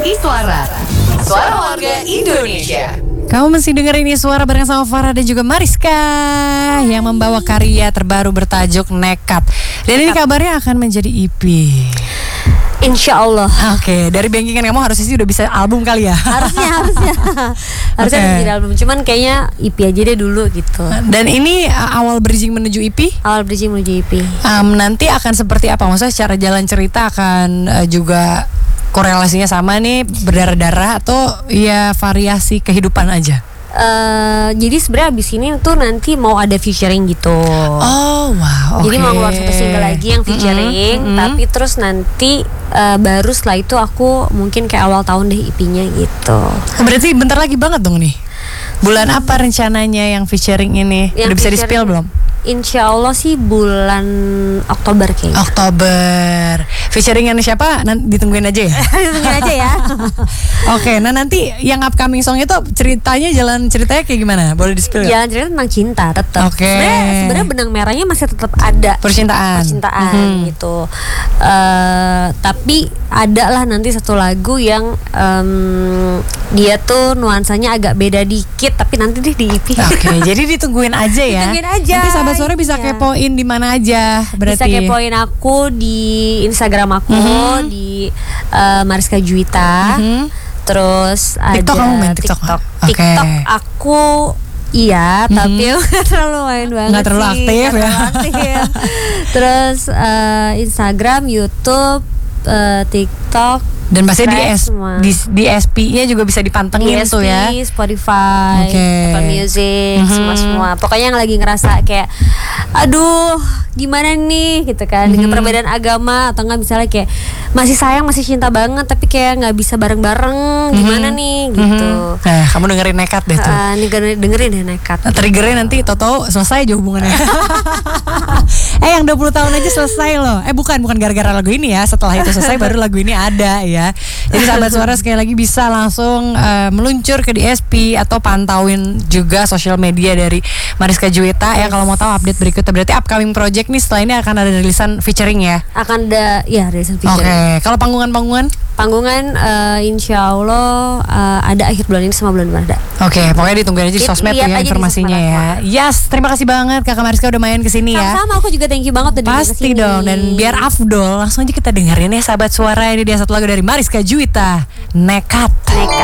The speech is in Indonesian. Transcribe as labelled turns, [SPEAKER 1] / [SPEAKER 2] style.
[SPEAKER 1] Iswara, suara warga Indonesia.
[SPEAKER 2] Kamu masih dengerin ini suara bareng sama Farah dan juga Mariska yang membawa karya terbaru bertajuk Nekat. Dan ini kabarnya akan menjadi EP.
[SPEAKER 3] Insya Allah.
[SPEAKER 2] Oke, dari bankingan kamu harusnya sih udah bisa album kali ya.
[SPEAKER 3] Harusnya harusnya menjadi album. Cuman kayaknya EP aja deh dulu gitu.
[SPEAKER 2] Dan ini awal bridging menuju EP.
[SPEAKER 3] Awal bridging menuju EP.
[SPEAKER 2] Nanti akan seperti apa? Maksudnya secara jalan cerita akan juga korelasinya sama nih, berdarah-darah atau ya variasi kehidupan aja?
[SPEAKER 3] Jadi sebenarnya abis ini tuh nanti mau ada featuring gitu.
[SPEAKER 2] Oh wow.
[SPEAKER 3] Jadi mau keluar satu single lagi yang featuring, tapi terus nanti baru setelah itu aku mungkin kayak awal tahun deh EP-nya gitu.
[SPEAKER 2] Berarti bentar lagi banget dong nih. Bulan apa rencananya yang featuring ini? Udah bisa di-spill belum?
[SPEAKER 3] Insya Allah sih bulan Oktober kayaknya.
[SPEAKER 2] Oktober. Featuringan siapa? Nanti ditungguin aja ya.
[SPEAKER 3] Ditungguin aja ya.
[SPEAKER 2] Oke, nah nanti yang upcoming song itu jalan ceritanya kayak gimana? Boleh di-spill ya?
[SPEAKER 3] Jalan cerita tentang cinta tetap.
[SPEAKER 2] Oke.
[SPEAKER 3] Sebenarnya benang merahnya masih tetap ada.
[SPEAKER 2] Percintaan
[SPEAKER 3] gitu. Tapi ada lah nanti satu lagu yang dia tuh nuansanya agak beda dikit, tapi nanti deh di EP.
[SPEAKER 2] Oke, jadi ditungguin aja ya.
[SPEAKER 3] Ditungguin aja.
[SPEAKER 2] Nanti sahabat sore bisa kepoin di mana aja berarti.
[SPEAKER 3] Bisa kepoin aku di Instagram aku di Mariska Juwita. Terus
[SPEAKER 2] TikTok
[SPEAKER 3] ada
[SPEAKER 2] kamu main TikTok? Okay.
[SPEAKER 3] TikTok aku iya, tapi nggak terlalu main banget.
[SPEAKER 2] Nggak terlalu aktif ya.
[SPEAKER 3] Terus Instagram, YouTube, TikTok.
[SPEAKER 2] Dan pasti di SP-nya juga bisa dipantengin tuh ya.
[SPEAKER 3] Spotify, Apple Music, semua. Pokoknya yang lagi ngerasa kayak aduh gimana nih gitu kan, dengan perbedaan agama atau enggak misalnya kayak masih sayang, masih cinta banget tapi kayak nggak bisa bareng-bareng, gimana nih gitu.
[SPEAKER 2] Nah, kamu dengerin Nekat deh tuh.
[SPEAKER 3] Dengerin deh Nekat.
[SPEAKER 2] Triggernya nanti Toto selesai aja hubungannya. Yang 20 tahun aja selesai loh. Bukan gara-gara lagu ini ya. Setelah itu selesai baru lagu ini ada ya. Jadi sahabat suara sekali lagi bisa langsung meluncur ke DSP atau pantauin juga sosial media dari Mariska Juwita ya kalau mau tahu update berikutnya. Berarti upcoming project nih setelah ini akan ada rilisan featuring ya.
[SPEAKER 3] Akan ada ya rilisan featuring.
[SPEAKER 2] Oke. Kalau panggungan
[SPEAKER 3] insya Allah ada akhir bulan ini sama bulan depan ada.
[SPEAKER 2] Oke, pokoknya ditungguin aja di sosmed ya informasinya ya. Yes, terima kasih banget Kakak Mariska udah main kesini ya.
[SPEAKER 3] Sama aku juga thank you banget udah datang kesini.
[SPEAKER 2] Pasti dong, dan biar afdol langsung aja kita dengerin ya sahabat suara. Ini dia satu lagu dari Mariska Juwita, Nekat.